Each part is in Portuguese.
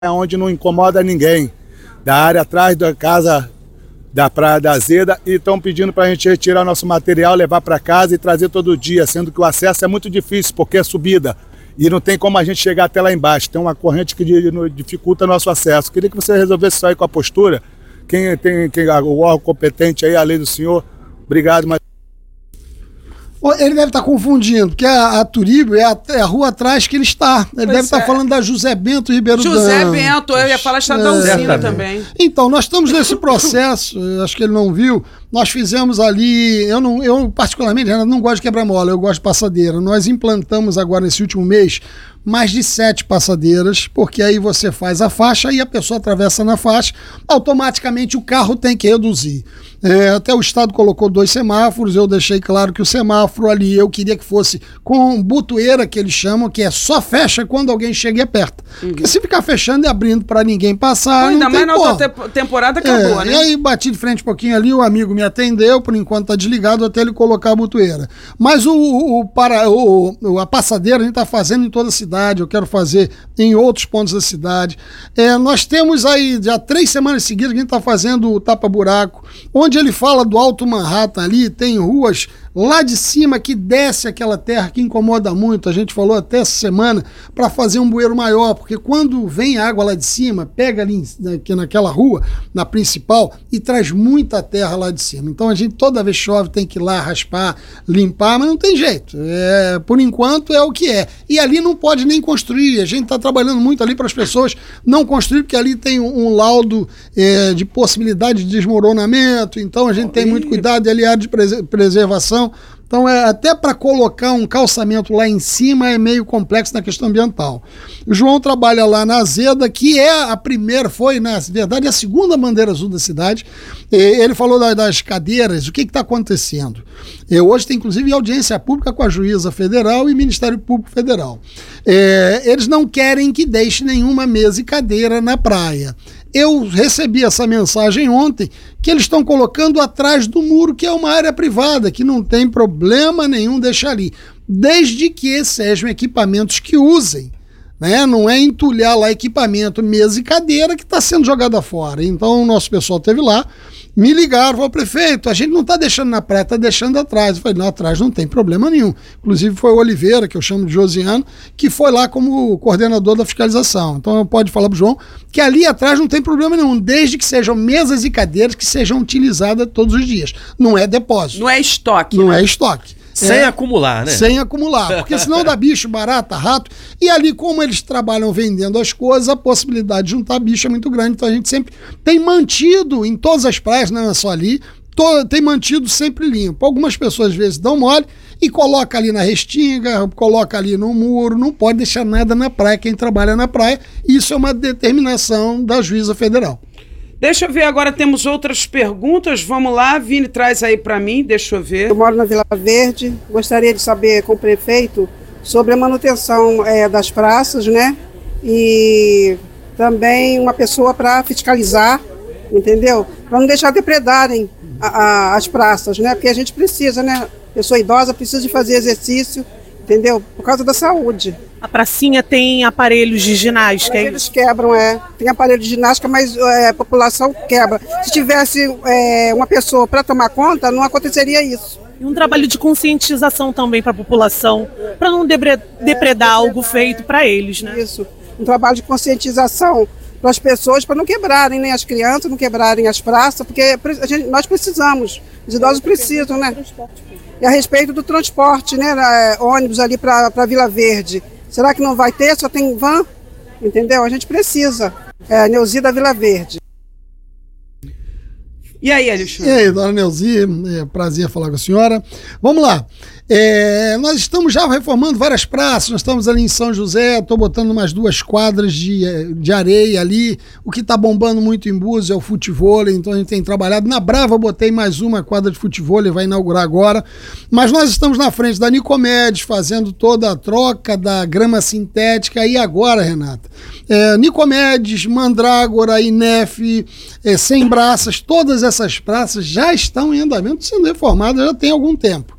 onde não incomoda ninguém, da área atrás da casa da Praia da Azeda, e estão pedindo para a gente retirar nosso material, levar para casa e trazer todo dia, sendo que o acesso é muito difícil, porque é subida e não tem como a gente chegar até lá embaixo, tem uma corrente que dificulta nosso acesso. Queria que você resolvesse isso aí com a postura, o órgão competente aí, a lei do senhor. Obrigado, mas... Ele deve estar confundindo, porque a Turíbio é a rua atrás que ele está. Ele deve estar falando da José Bento Ribeiro Dantas. José Bento, eu ia falar Estadãozinho também. Então, nós estamos nesse processo, acho que ele não viu, nós fizemos ali, eu particularmente não gosto de quebra-mola, eu gosto de passadeira. Nós implantamos agora nesse último mês mais de 7 passadeiras, porque aí você faz a faixa e a pessoa atravessa na faixa, automaticamente o carro tem que reduzir. Até o Estado colocou 2 semáforos, eu deixei claro que o semáforo ali eu queria que fosse com butoeira, que eles chamam, que é só fecha quando alguém chega e aperta. Porque se ficar fechando e abrindo para ninguém passar, ainda mais na outra temporada acabou, né? E aí bati de frente um pouquinho ali, o amigo me atendeu, por enquanto tá desligado até ele colocar a butoeira. Mas a passadeira a gente tá fazendo em toda a cidade, eu quero fazer em outros pontos da cidade. Nós temos aí já 3 semanas seguidas que a gente tá fazendo o tapa-buraco, onde ele fala do Alto Manhattan ali, tem ruas lá de cima que desce aquela terra que incomoda muito. A gente falou até essa semana para fazer um bueiro maior, porque quando vem água lá de cima, pega ali aqui naquela rua, na principal, e traz muita terra lá de cima. Então a gente toda vez chove tem que ir lá raspar, limpar, mas não tem jeito. Por enquanto é o que é. E ali não pode nem construir. A gente está trabalhando muito ali para as pessoas não construir, porque ali tem um laudo de possibilidade de desmoronamento. Então a gente tem muito cuidado, ali área de preservação. Então, até para colocar um calçamento lá em cima é meio complexo na questão ambiental. O João trabalha lá na Azeda, que é a primeira, foi, na verdade, a segunda bandeira azul da cidade. Ele falou das cadeiras, o que está acontecendo. Hoje tem, inclusive, audiência pública com a Juíza Federal e Ministério Público Federal. Eles não querem que deixe nenhuma mesa e cadeira na praia. Eu recebi essa mensagem ontem, que eles estão colocando atrás do muro, que é uma área privada, que não tem problema nenhum deixar ali, desde que sejam equipamentos que usem, né? Não é entulhar lá equipamento, mesa e cadeira que está sendo jogada fora. Então o nosso pessoal esteve lá, me ligaram, falaram: prefeito, a gente não está deixando na praia, está deixando atrás. Eu falei: não, atrás não tem problema nenhum. Inclusive foi o Oliveira, que eu chamo de Josiano, que foi lá como coordenador da fiscalização. Então pode falar para o João que ali atrás não tem problema nenhum, desde que sejam mesas e cadeiras que sejam utilizadas todos os dias. Não é depósito. Não é estoque. Não é estoque. Sem acumular, né? Sem acumular, porque senão dá bicho, barata, rato. E ali, como eles trabalham vendendo as coisas, a possibilidade de juntar bicho é muito grande. Então a gente sempre tem mantido em todas as praias, não é só ali, tem mantido sempre limpo. Algumas pessoas às vezes dão mole e coloca ali na restinga, coloca ali no muro, não pode deixar nada na praia, quem trabalha na praia. Isso é uma determinação da Juíza Federal. Deixa eu ver, agora temos outras perguntas. Vamos lá, Vini, traz aí para mim, deixa eu ver. Eu moro na Vila Verde, gostaria de saber com o prefeito sobre a manutenção das praças, né? E também uma pessoa para fiscalizar, entendeu? Para não deixar depredarem as praças, né? Porque a gente precisa, né? Pessoa idosa precisa de fazer exercício, entendeu? Por causa da saúde. A pracinha tem aparelhos de ginástica, é eles quebram, tem aparelho de ginástica, mas a população quebra. Se tivesse uma pessoa para tomar conta, não aconteceria isso. E um trabalho de conscientização também para a população, para não depredar algo feito para eles, né? Isso, um trabalho de conscientização para as pessoas, para não quebrarem, né? As crianças não quebrarem as praças, porque nós precisamos, os idosos precisam, né? E a respeito do transporte, né? Ônibus ali para Vila Verde. Será que não vai ter? Só tem van? Entendeu? A gente precisa. Neuzi da Vila Verde. E aí, Alexandre? E aí, dona Neuzi, prazer falar com a senhora. Vamos lá. Nós estamos já reformando várias praças, nós estamos ali em São José, estou botando umas 2 quadras de areia ali. O que está bombando muito em Búzios é o futevôlei, então a gente tem trabalhado. Na Brava botei mais uma quadra de futevôlei, vai inaugurar agora. Mas nós estamos na frente da Nicomedes, fazendo toda a troca da grama sintética. E agora, Renata, Nicomedes, Mandrágora, Inef, Sem Braças, todas essas praças já estão em andamento, sendo reformadas já tem algum tempo.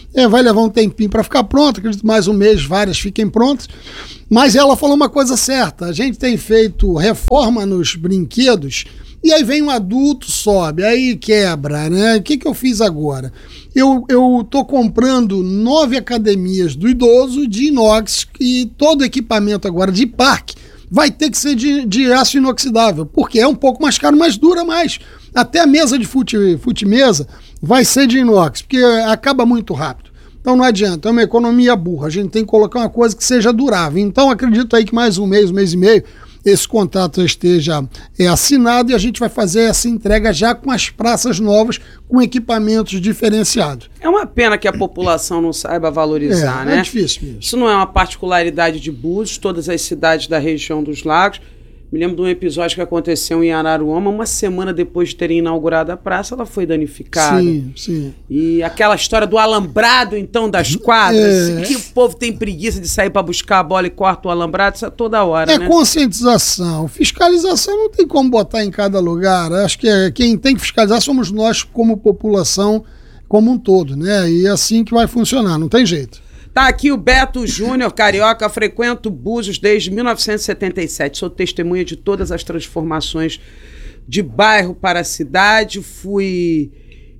vai levar um tempinho para ficar pronto, acredito mais um mês, várias fiquem prontas. Mas ela falou uma coisa certa, a gente tem feito reforma nos brinquedos, e aí vem um adulto, sobe, aí quebra, né? O que eu fiz agora? Eu tô comprando 9 academias do idoso de inox, e todo equipamento agora de parque vai ter que ser de aço inoxidável, porque é um pouco mais caro, mas dura mais. Até a mesa de fute-mesa vai ser de inox, porque acaba muito rápido. Então não adianta, é uma economia burra, a gente tem que colocar uma coisa que seja durável. Então acredito aí que mais um mês e meio, esse contrato esteja assinado e a gente vai fazer essa entrega já com as praças novas, com equipamentos diferenciados. É uma pena que a população não saiba valorizar, né? É difícil mesmo. Isso não é uma particularidade de Búzios, todas as cidades da região dos lagos. Me lembro de um episódio que aconteceu em Araruama, uma semana depois de terem inaugurado a praça, ela foi danificada. Sim. E aquela história do alambrado, então, das quadras, que o povo tem preguiça de sair para buscar a bola e corta o alambrado, isso é toda hora, né? Conscientização. Fiscalização não tem como botar em cada lugar. Acho que quem tem que fiscalizar somos nós como população como um todo, né? E é assim que vai funcionar, não tem jeito. Tá aqui o Beto Júnior, carioca, frequento Búzios desde 1977. Sou testemunha de todas as transformações de bairro para a cidade. Fui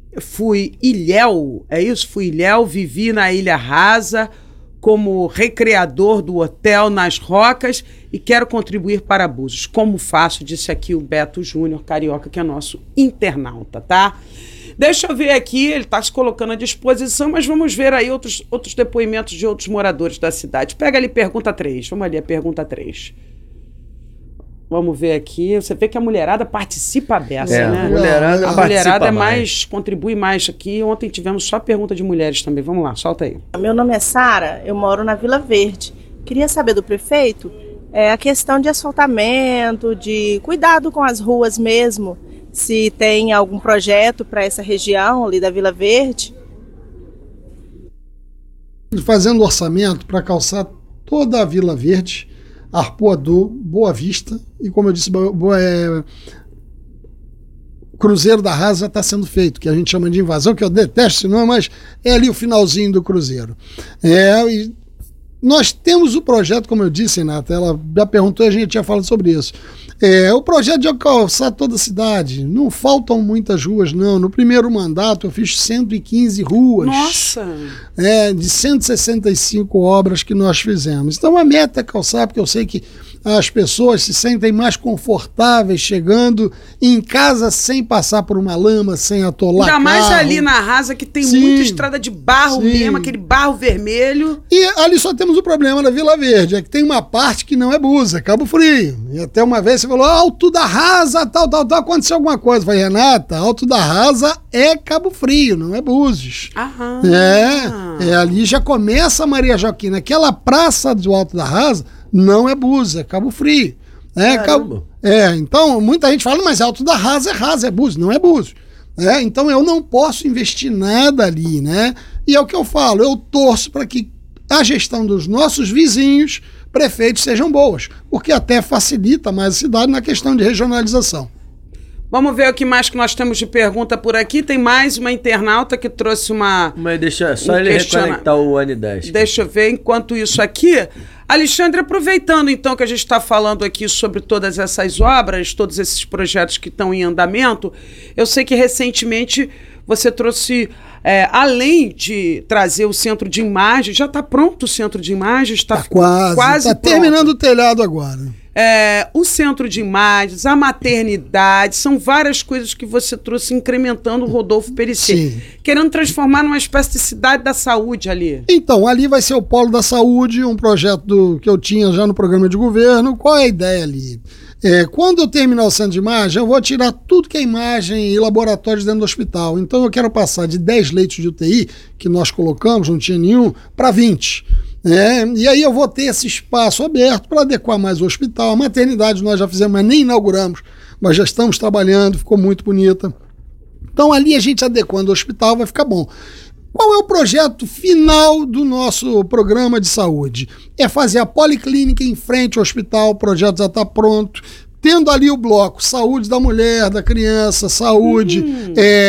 ilhéu, é isso? Fui ilhéu, vivi na Ilha Rasa como recreador do hotel nas Rocas e quero contribuir para Búzios. Como faço? Disse aqui o Beto Júnior, carioca, que é nosso internauta, tá? Deixa eu ver aqui, ele está se colocando à disposição, mas vamos ver aí outros depoimentos de outros moradores da cidade. Pega ali pergunta 3, vamos ali a pergunta 3. Vamos ver aqui, você vê que a mulherada participa a beça, né? A mulherada contribui mais aqui. Ontem tivemos só pergunta de mulheres também, vamos lá, solta aí. Meu nome é Sara, eu moro na Vila Verde. Queria saber do prefeito a questão de asfaltamento, de cuidado com as ruas mesmo, se tem algum projeto para essa região ali da Vila Verde. Fazendo orçamento para calçar toda a Vila Verde, Arpoador, Boa Vista e, como eu disse, Cruzeiro da Rasa está sendo feito, que a gente chama de invasão, que eu detesto esse nome, mas é ali o finalzinho do Cruzeiro. E nós temos o projeto, como eu disse, Renata, ela já perguntou e a gente tinha falado sobre isso. O projeto de calçar toda a cidade. Não faltam muitas ruas, não. No primeiro mandato eu fiz 115 ruas. Nossa! De 165 obras que nós fizemos. Então a meta é calçar, porque eu sei que as pessoas se sentem mais confortáveis chegando em casa sem passar por uma lama, sem atolar ainda carro. mais ali na Rasa, que tem muita estrada de barro mesmo, aquele barro vermelho. E ali só temos o problema da Vila Verde, é que tem uma parte que não é Búzios, é Cabo Frio. E até uma vez você falou, Alto da Rasa, tal, aconteceu alguma coisa. Eu falei, Renata, Alto da Rasa é Cabo Frio, não é Búzios. Aham. Ali já começa a Maria Joaquina, aquela praça do Alto da Rasa não é Búzios, é Cabo Frio. Então muita gente fala, mas Alto da Rasa, é Búzios, não é Búzios. Então eu não posso investir nada ali, né? E é o que eu falo, eu torço para que a gestão dos nossos vizinhos, prefeitos, sejam boas, porque até facilita mais a cidade na questão de regionalização. Vamos ver o que mais que nós temos de pergunta por aqui. Tem mais uma internauta que trouxe uma... Mas deixa só ele reconectar o Anidash. Deixa eu ver. Enquanto isso aqui, Alexandre, aproveitando então que a gente está falando aqui sobre todas essas obras, todos esses projetos que estão em andamento, eu sei que recentemente você trouxe, além de trazer o centro de imagens, já está pronto o centro de imagens? Está quase está terminando o telhado agora. O centro de imagens, a maternidade, são várias coisas que você trouxe incrementando o Rodolfo Périssé, querendo transformar numa espécie de cidade da saúde ali. Então, ali vai ser o Polo da Saúde, um projeto que eu tinha já no programa de governo. Qual é a ideia ali? Quando eu terminar o centro de imagem, eu vou tirar tudo que é imagem e laboratórios dentro do hospital. Então eu quero passar de 10 leitos de UTI, que nós colocamos, não tinha nenhum, para 20. E aí eu vou ter esse espaço aberto para adequar mais o hospital. A maternidade nós já fizemos, mas nem inauguramos, mas já estamos trabalhando, ficou muito bonita. Então ali a gente adequando o hospital vai ficar bom. Qual é o projeto final do nosso programa de saúde? É fazer a policlínica em frente ao hospital, o projeto já está pronto, tendo ali o bloco saúde da mulher, da criança, saúde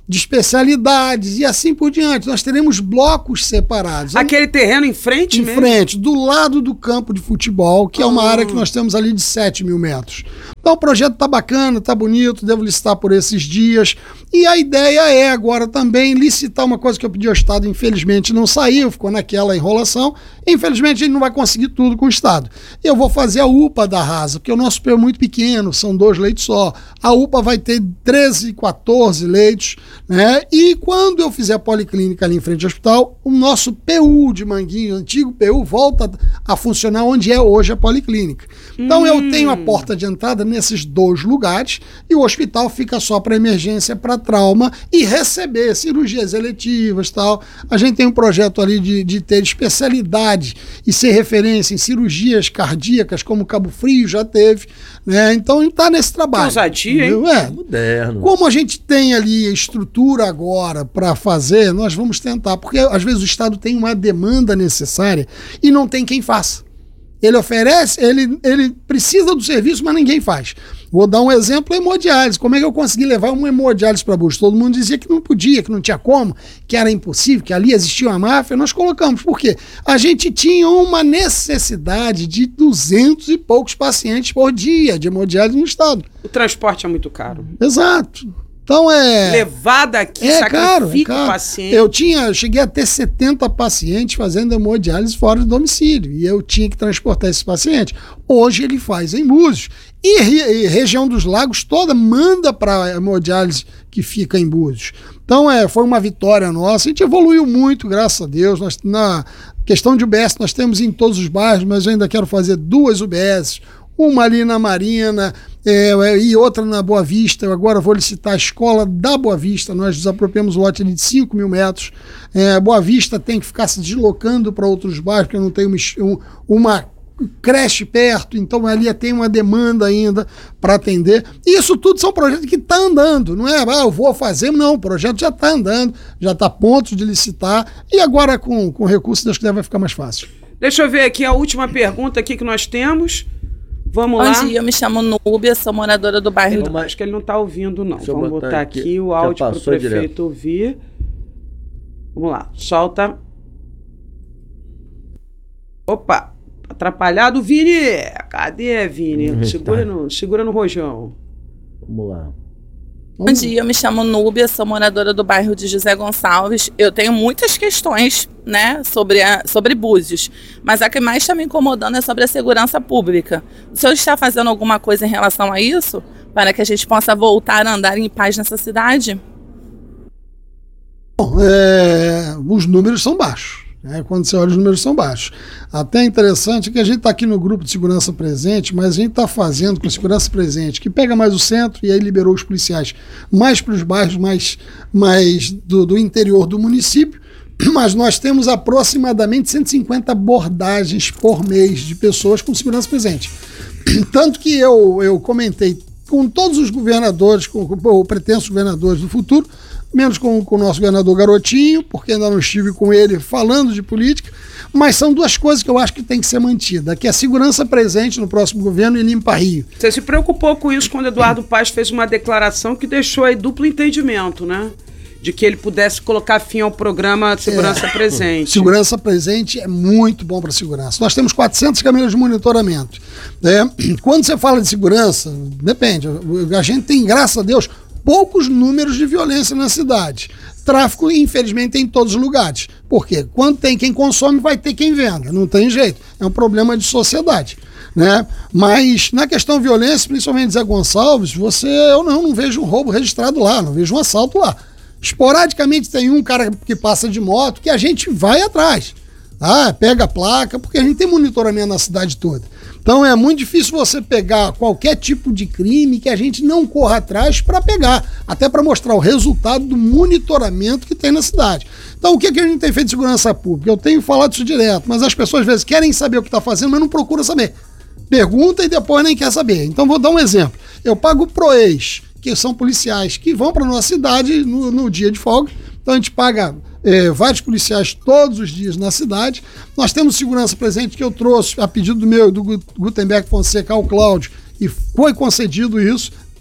de especialidades e assim por diante. Nós teremos blocos separados. Aquele terreno em frente mesmo? Em frente, do lado do campo de futebol, que é uma área que nós temos ali de 7 mil metros. Então o projeto tá bacana, tá bonito, devo licitar por esses dias. E a ideia é agora também licitar uma coisa que eu pedi ao Estado, infelizmente não saiu, ficou naquela enrolação. Infelizmente ele não vai conseguir tudo com o Estado. Eu vou fazer a UPA da Rasa, porque o nosso PU é muito pequeno, são 2 leitos só. A UPA vai ter 13, 14 leitos, né? E quando eu fizer a policlínica ali em frente ao hospital, o nosso PU de Manguinho, o antigo PU, volta a funcionar onde é hoje a policlínica. Então eu tenho a porta de entrada nesses 2 lugares e o hospital fica só para emergência, para trauma e receber cirurgias eletivas e tal. A gente tem um projeto ali de ter especialidade e ser referência em cirurgias cardíacas, como Cabo Frio já teve, né? Então a gente está nesse trabalho. Que ousadia, hein? Moderno. Como a gente tem ali a estrutura agora para fazer, nós vamos tentar, porque às vezes o Estado tem uma demanda necessária e não tem quem faça. Ele oferece, ele precisa do serviço, mas ninguém faz. Vou dar um exemplo, hemodiálise. Como é que eu consegui levar uma hemodiálise para Búzios? Todo mundo dizia que não podia, que não tinha como, que era impossível, que ali existia uma máfia. Nós colocamos. Por quê? A gente tinha uma necessidade de 200 e poucos pacientes por dia de hemodiálise no estado. O transporte é muito caro. Exato. Então levar daqui, sacrifica o paciente. Eu cheguei a ter 70 pacientes fazendo hemodiálise fora do domicílio. E eu tinha que transportar esse paciente. Hoje ele faz em Búzios. E região dos Lagos toda manda para a hemodiálise que fica em Búzios. Então foi uma vitória nossa. A gente evoluiu muito, graças a Deus. Na questão de UBS nós temos em todos os bairros, mas eu ainda quero fazer 2 UBS. Uma ali na Marina e outra na Boa Vista. Eu agora vou licitar a escola da Boa Vista. Nós desapropriamos o lote ali de 5 mil metros. Boa Vista tem que ficar se deslocando para outros bairros, porque não tem uma creche perto, então ali tem uma demanda ainda para atender. E isso tudo são projetos que estão andando, não é? Eu vou fazer, não, o projeto já está andando, já está a ponto de licitar, e agora com recursos, Deus quiser, vai ficar mais fácil. Deixa eu ver aqui a última pergunta aqui que nós temos. Vamos lá. Bom dia, eu me chamo Núbia, sou moradora do bairro do... Acho que ele não está ouvindo, não. Vamos botar aqui o áudio para o prefeito ouvir. Vamos lá, solta. Opa, atrapalhado, Vini. Cadê, Vini? Segura no rojão. Vamos lá. Bom dia, eu me chamo Núbia, sou moradora do bairro de José Gonçalves. Eu tenho muitas questões, né, sobre Búzios, mas a que mais está me incomodando é sobre a segurança pública. O senhor está fazendo alguma coisa em relação a isso, para que a gente possa voltar a andar em paz nessa cidade? Bom, os números são baixos. Quando você olha, os números são baixos. Até interessante que a gente está aqui no grupo de segurança presente, mas a gente está fazendo com segurança presente, que pega mais o centro e aí liberou os policiais mais para os bairros mais do interior do município, mas nós temos aproximadamente 150 abordagens por mês de pessoas com segurança presente. Tanto que eu comentei com todos os governadores, ou pretensos governadores do futuro, menos com o nosso governador Garotinho, porque ainda não estive com ele falando de política, mas são 2 coisas que eu acho que tem que ser mantida, que é a segurança presente no próximo governo e Limpa Rio. Você se preocupou com isso quando Eduardo Paes fez uma declaração que deixou aí duplo entendimento, né? De que ele pudesse colocar fim ao programa Segurança Presente. Segurança Presente é muito bom para a segurança. Nós temos 400 câmeras de monitoramento. Quando você fala de segurança, depende. A gente tem, graças a Deus, poucos números de violência na cidade. Tráfico, infelizmente, tem em todos os lugares. Por quê? Quando tem quem consome, vai ter quem venda. Não tem jeito. É um problema de sociedade, né? Mas na questão violência, principalmente em Zé Gonçalves, eu não vejo um roubo registrado lá, não vejo um assalto lá. Esporadicamente tem um cara que passa de moto que a gente vai atrás. Pega a placa, porque a gente tem monitoramento na cidade toda. Então é muito difícil você pegar qualquer tipo de crime que a gente não corra atrás para pegar, até para mostrar o resultado do monitoramento que tem na cidade. Então o que a gente tem feito de segurança pública? Eu tenho falado isso direto, mas as pessoas às vezes querem saber o que está fazendo, mas não procuram saber. Pergunta e depois nem quer saber. Então vou dar um exemplo. Eu pago PROES, que são policiais que vão para a nossa cidade no dia de folga. Então a gente paga vários policiais todos os dias na cidade. Nós temos segurança presente que eu trouxe a pedido do Gutenberg Fonseca ao Cláudio e foi concedido isso.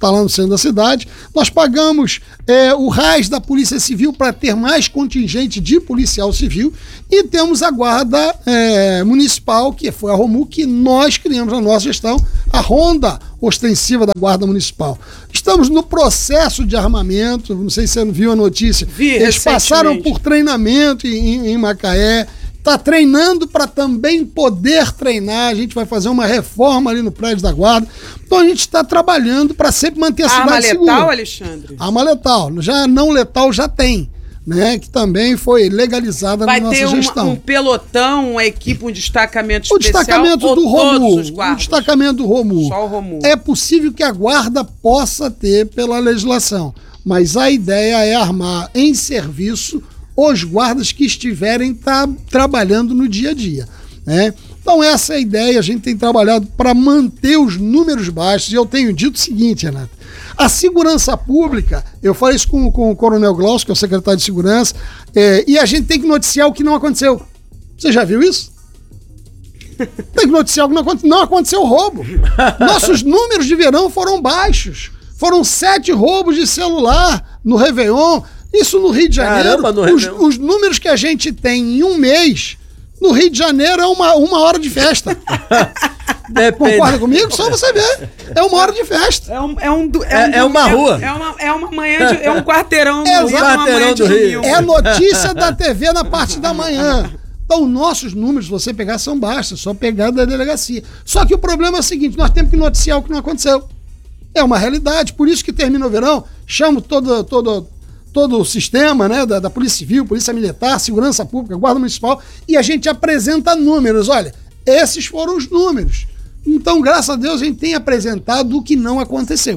está lá no centro da cidade. Nós pagamos o RAS da Polícia Civil para ter mais contingente de policial civil e temos a Guarda Municipal, que foi a ROMU, que nós criamos na nossa gestão, a ronda ostensiva da Guarda Municipal. Estamos no processo de armamento, não sei se você viu a notícia. Eles passaram por treinamento em Macaé, está treinando para também poder treinar. A gente vai fazer uma reforma ali no prédio da Guarda. Então a gente está trabalhando para sempre manter a cidade segura. Arma letal, Alexandre? Arma letal. Já não letal já tem, né? Que também foi legalizada na nossa gestão. Vai ter um pelotão, uma equipe, um destacamento especial? O destacamento do ROMU. O destacamento do ROMU. Só o ROMU. É possível que a Guarda possa ter pela legislação, mas a ideia é armar em serviço os guardas que estiverem trabalhando no dia a dia, né? Então essa é a ideia, a gente tem trabalhado para manter os números baixos, e eu tenho dito o seguinte, Renato, a segurança pública, eu falei isso com o Coronel Glaucio, que é o secretário de Segurança, e a gente tem que noticiar o que não aconteceu. Você já viu isso? Tem que noticiar o que não aconteceu. Não aconteceu roubo. Nossos números de verão foram baixos. Foram 7 roubos de celular no Réveillon. Isso no Rio de Janeiro. Caramba, os números que a gente tem em um mês, no Rio de Janeiro é uma hora de festa. Concorda comigo? Só você ver. É uma hora de festa. É uma rua. É uma manhã de, é um quarteirão É do Rio, uma uma manhã de domingo. É notícia da TV na parte da manhã. Então, nossos números, se você pegar, são baixos, só pegar da delegacia. Só que o problema é o seguinte, nós temos que noticiar o que não aconteceu. É uma realidade, por isso que termina o verão, chamo todo o sistema, né, da Polícia Civil, Polícia Militar, Segurança Pública, Guarda Municipal, e a gente apresenta números. Olha, esses foram os números. Então, graças a Deus, a gente tem apresentado o que não aconteceu.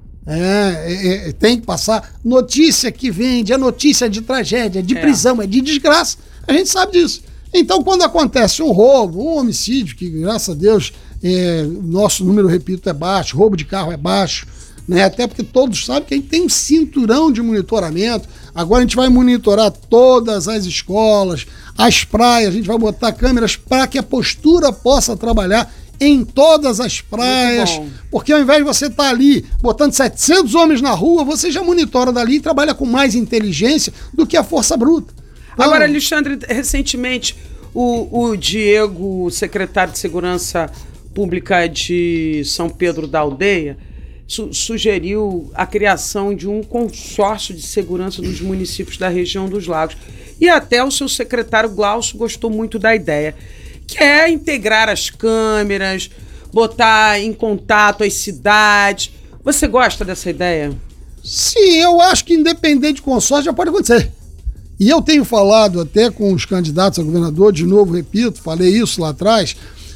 Tem que passar notícia que vende, é notícia de tragédia, de prisão, é de desgraça. A gente sabe disso. Então, quando acontece um roubo, um homicídio, que graças a Deus, nosso número, repito, é baixo, roubo de carro é baixo, né? Até porque todos sabem que a gente tem um cinturão de monitoramento. Agora a gente vai monitorar todas as escolas, as praias, a gente vai botar câmeras para que a postura possa trabalhar em todas as praias, porque ao invés de você estar ali botando 700 homens na rua, você já monitora dali e trabalha com mais inteligência do que a força bruta. Então, agora, Alexandre, recentemente o Diego, secretário de Segurança Pública de São Pedro da Aldeia, sugeriu a criação de um consórcio de segurança dos municípios da região dos Lagos. E até o seu secretário Glaucio gostou muito da ideia, que é integrar as câmeras, botar em contato as cidades. Você gosta dessa ideia? Sim, eu acho que independente de consórcio já pode acontecer. E eu tenho falado até com os candidatos a governador, de novo, repito, falei isso lá atrás,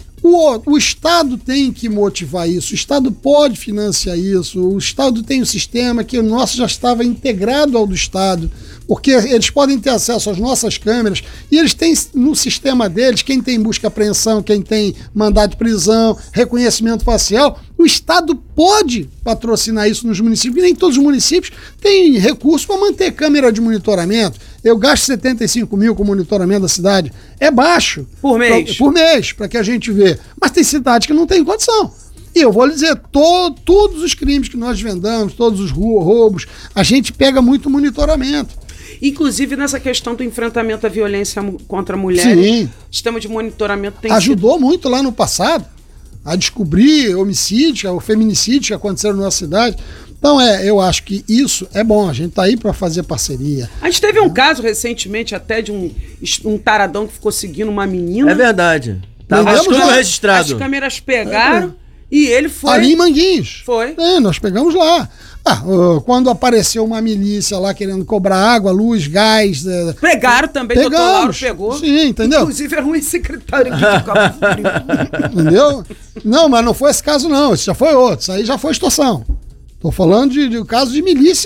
o Estado tem que motivar isso, o Estado pode financiar isso, o Estado tem um sistema que o nosso já estava integrado ao do Estado, porque eles podem ter acesso às nossas câmeras e eles têm no sistema deles, quem tem busca e apreensão, quem tem mandado de prisão, reconhecimento facial, o Estado pode patrocinar isso nos municípios, e nem todos os municípios têm recurso para manter câmera de monitoramento. Eu gasto 75 mil com monitoramento da cidade. É baixo. Por mês? Por mês, para que a gente vê. Mas tem cidades que não tem condição. E eu vou lhe dizer, todos os crimes que nós vendamos, todos os roubos, a gente pega muito monitoramento. Inclusive nessa questão do enfrentamento à violência contra mulheres, sim, o sistema de monitoramento tem ajudou muito lá no passado a descobrir homicídios, ou feminicídios que aconteceram na nossa cidade. Então, eu acho que isso é bom, a gente tá aí para fazer parceria. A gente teve um caso recentemente até de um taradão que ficou seguindo uma menina. É verdade. Tava tudo registrado. As câmeras pegaram e ele foi... Ali em Manguinhos. Foi. Nós pegamos lá. Quando apareceu uma milícia lá querendo cobrar água, luz, gás... Pegaram também, pegamos. Doutor Lauro pegou. Sim, entendeu? Inclusive era um secretário aqui de Cabo Frio. Entendeu? Não, mas não foi esse caso não, esse já foi outro, isso aí já foi extorsão. Estou falando de caso de milícia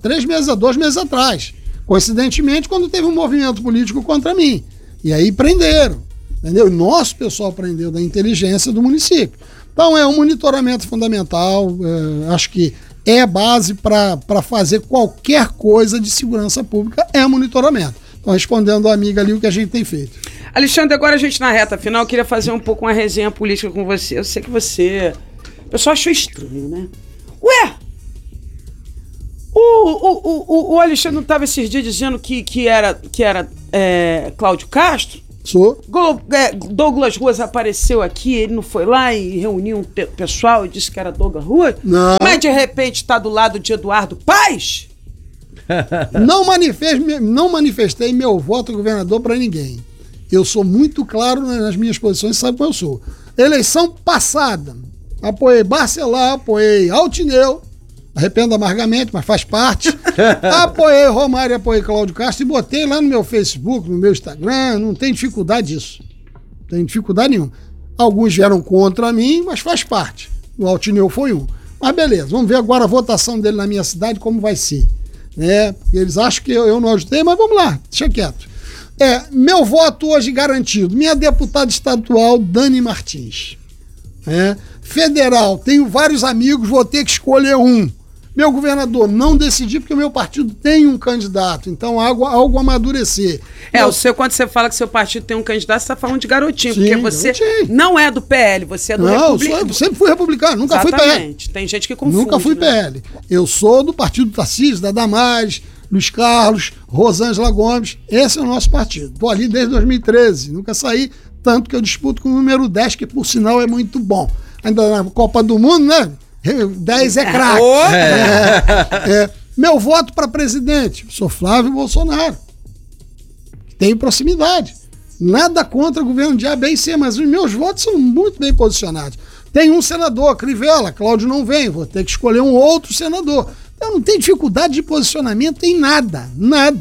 2 meses atrás. Coincidentemente, quando teve um movimento político contra mim. E aí prenderam. Entendeu? E nosso pessoal prendeu da inteligência do município. Então é um monitoramento fundamental. Acho que é base para fazer qualquer coisa de segurança pública, é monitoramento. Então, respondendo a amiga ali o que a gente tem feito. Alexandre, agora a gente na reta final, eu queria fazer um pouco uma resenha política com você. Eu sei que você... O pessoal achou estranho, né? Ué, O Alexandre não estava esses dias dizendo que era Cláudio Castro? Sou. Douglas Ruas apareceu aqui, ele não foi lá e reuniu um pessoal e disse que era Douglas Ruas? Não. Mas de repente está do lado de Eduardo Paes? Não manifestei meu voto a governador para ninguém. Eu sou muito claro nas minhas posições, sabe qual eu sou. Eleição passada, apoiei Barcelar, apoiei Altineu, arrependo amargamente, mas faz parte. Apoiei Romário, apoiei Cláudio Castro e botei lá no meu Facebook, no meu Instagram, não tem dificuldade disso. Não tem dificuldade nenhuma. Alguns vieram contra mim, mas faz parte. O Altineu foi um. Mas beleza, vamos ver agora a votação dele na minha cidade, como vai ser. Né? Porque eles acham que eu não ajudei, mas vamos lá, deixa quieto. Meu voto hoje garantido. Minha deputada estadual, Dani Martins. Federal, tenho vários amigos, vou ter que escolher um. Meu governador, não decidi porque o meu partido tem um candidato, então algo amadurecer. O seu, quando você fala que seu partido tem um candidato, você está falando de garotinho, Sim, porque você não é do PL, você é do republicano. Eu sempre fui republicano, nunca Exatamente. fui PL. Tem gente que confunde. Nunca fui PL. Eu sou do partido do Tarcísio, da Damares, Luiz Carlos, Rosângela Gomes, esse é o nosso partido. Estou ali desde 2013, nunca saí, tanto que eu disputo com o número 10, que por sinal é muito bom. Ainda na Copa do Mundo, né? 10 é craque. Meu voto para presidente, sou Flávio Bolsonaro. Tenho proximidade. Nada contra o governo de A, B e C, mas os meus votos são muito bem posicionados. Tem um senador, Crivella, Cláudio não vem, vou ter que escolher um outro senador. Eu não tenho dificuldade de posicionamento em nada.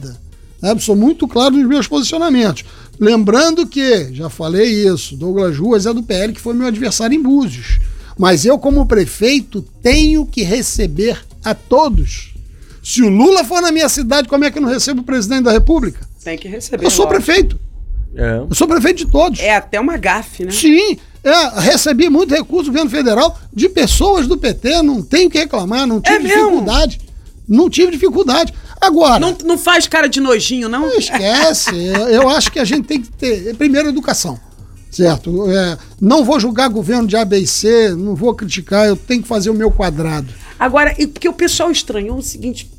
Sou muito claro nos meus posicionamentos. Lembrando que, já falei isso, Douglas Ruas é do PL, que foi meu adversário em Búzios. Mas eu, como prefeito, tenho que receber a todos. Se o Lula for na minha cidade, como é que eu não recebo o presidente da República? Tem que receber. Eu sou prefeito. Eu sou prefeito de todos. É até uma gafe, né? Sim. Recebi muito recurso do governo federal de pessoas do PT, não tenho o que reclamar, não tive dificuldade. Não tive dificuldade. Agora... Não faz cara de nojinho, não? Esquece. Eu acho que a gente tem que ter, primeiro, educação. Certo? Não vou julgar governo de A, B e C, não vou criticar, eu tenho que fazer o meu quadrado. Agora, porque o pessoal estranhou o seguinte,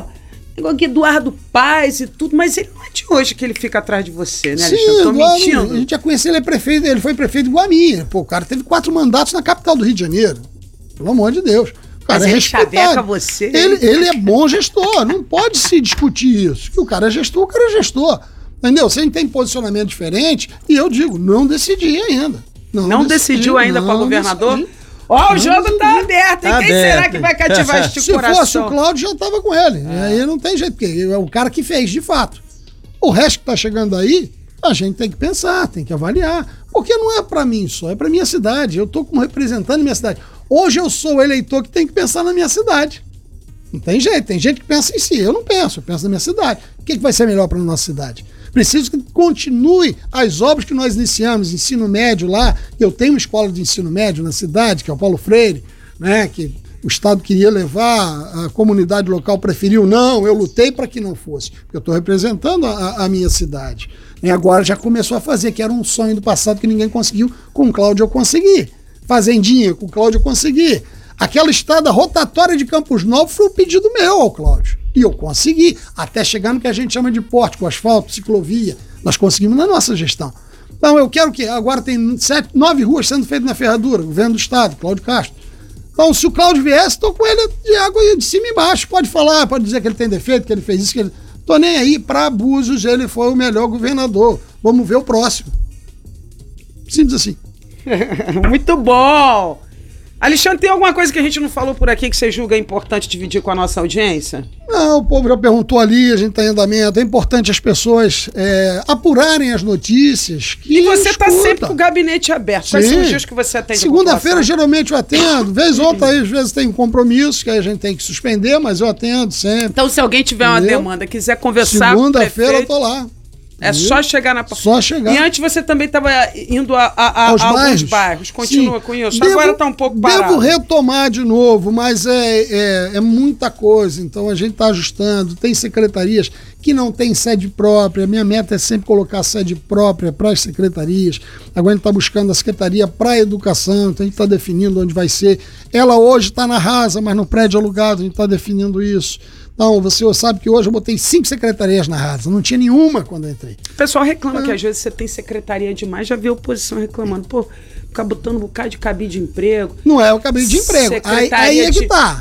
Eduardo Paes e tudo, mas ele não é de hoje que ele fica atrás de você, né, Alexandre? Sim, Tô mentindo? A gente já conheceu, ele é prefeito, ele foi prefeito igual a mim. O cara teve 4 mandatos na capital do Rio de Janeiro. Pelo amor de Deus. O cara mas é ele chaveca você. Ele é bom gestor, não pode se discutir isso. Que o cara é gestor, Entendeu? Se a gente tem posicionamento diferente, e eu digo, não decidi ainda. Não decidiu ainda para governador? O jogo tá aberto, hein? Quem será que vai cativar este coração? Se fosse o Cláudio, já tava com ele. Aí não tem jeito, porque é o cara que fez, de fato. O resto que tá chegando aí, a gente tem que pensar, tem que avaliar. Porque não é para mim só, é para minha cidade. Eu tô como representante da minha cidade. Hoje eu sou o eleitor que tem que pensar na minha cidade. Não tem jeito, tem gente que pensa em si. Eu não penso, eu penso na minha cidade. O que vai ser melhor para a nossa cidade? Preciso que continue as obras que nós iniciamos, ensino médio lá. Eu tenho uma escola de ensino médio na cidade, que é o Paulo Freire, né, que o Estado queria levar, a comunidade local preferiu. Não, eu lutei para que não fosse, porque eu estou representando a minha cidade. E agora já começou a fazer, que era um sonho do passado que ninguém conseguiu. Com o Cláudio eu consegui. Fazendinha, com o Cláudio eu consegui. Aquela estrada rotatória de Campos Novos foi um pedido meu ao Cláudio. E eu consegui, até chegar no que a gente chama de pórtico, asfalto, ciclovia. Nós conseguimos na nossa gestão. Então eu quero que agora tem 9 ruas sendo feitas na ferradura, governo do estado, Cláudio Castro. Então se o Cláudio viesse, estou com ele de água de cima e embaixo. Pode falar, pode dizer que ele tem defeito, que ele fez isso, que ele... Tô nem aí, para Búzios ele foi o melhor governador. Vamos ver o próximo. Simples assim. Muito bom! Alexandre, tem alguma coisa que a gente não falou por aqui que você julga importante dividir com a nossa audiência? Não, o povo já perguntou ali, a gente está em andamento. É importante as pessoas apurarem as notícias. E você está sempre com o gabinete aberto. Quais são os dias que você atende? Segunda-feira, geralmente, eu atendo. Vez ou outra, às vezes tem compromisso que a gente tem que suspender, mas eu atendo sempre. Então, se alguém tiver uma demanda, quiser conversar com o prefeito... Segunda-feira eu tô lá. É só chegar na... Só chegar. E antes você também estava indo a alguns bairros. Continua com isso. Agora está um pouco parado. Devo retomar de novo, mas é muita coisa. Então a gente está ajustando. Tem secretarias que não tem sede própria. Minha meta é sempre colocar sede própria para as secretarias. Agora a gente está buscando a secretaria para a educação. Então a gente está definindo onde vai ser. Ela hoje está na Rasa, mas no prédio alugado a gente está definindo isso. Então, você sabe que hoje eu botei 5 secretarias na Rasa, não tinha nenhuma quando eu entrei. O pessoal reclama que às vezes você tem secretaria demais, já vê a oposição reclamando, pô, ficar botando um bocado de cabide de emprego. Não é o cabide de emprego. Aí é que tá.